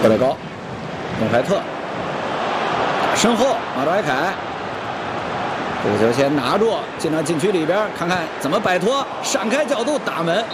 特别高，董怀特打身后，马德凯。 这个球先拿住，进到禁区里边，看看怎么摆脱，闪开角度打门。